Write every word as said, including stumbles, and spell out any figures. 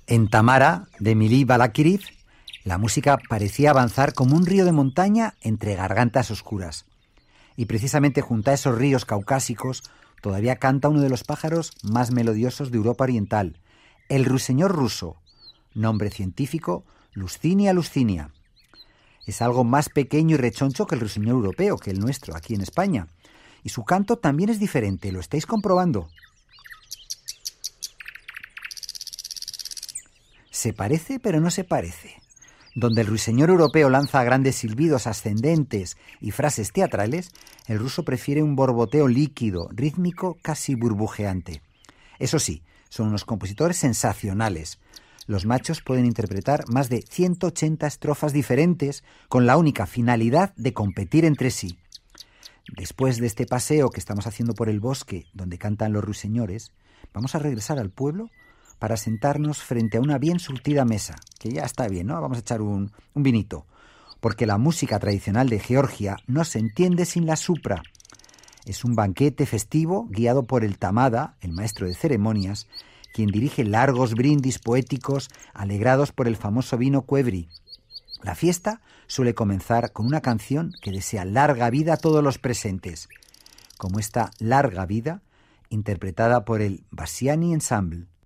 En Tamara, de Emily Balakirev, la música parecía avanzar como un río de montaña entre gargantas oscuras. Y precisamente junto a esos ríos caucásicos todavía canta uno de los pájaros más melodiosos de Europa Oriental, el ruiseñor ruso, nombre científico Luscinia luscinia. Es algo más pequeño y rechoncho que el ruiseñor europeo, que el nuestro, aquí en España. Y su canto también es diferente, lo estáis comprobando. Se parece, pero no se parece. Donde el ruiseñor europeo lanza grandes silbidos ascendentes y frases teatrales, el ruso prefiere un borboteo líquido, rítmico, casi burbujeante. Eso sí, son unos compositores sensacionales. Los machos pueden interpretar más de ciento ochenta estrofas diferentes con la única finalidad de competir entre sí. Después de este paseo que estamos haciendo por el bosque donde cantan los ruiseñores, vamos a regresar al pueblo para sentarnos frente a una bien surtida mesa, que ya está bien, ¿no? Vamos a echar un, un vinito, porque la música tradicional de Georgia no se entiende sin la supra. Es un banquete festivo guiado por el tamada, el maestro de ceremonias, quien dirige largos brindis poéticos alegrados por el famoso vino Cuevri. La fiesta suele comenzar con una canción que desea larga vida a todos los presentes, como esta larga vida interpretada por el Bassiani Ensemble,